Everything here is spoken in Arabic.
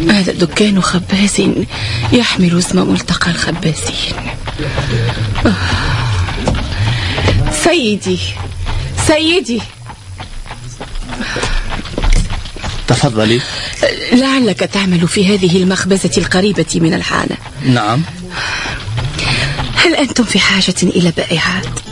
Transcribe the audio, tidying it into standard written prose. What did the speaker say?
هذا دكان خباز يحمل اسم ملتقى الخبازين. سيدي تفضلي. لعلك تعمل في هذه المخبزة القريبة من الحانة. نعم. هل أنتم في حاجة إلى بائعات؟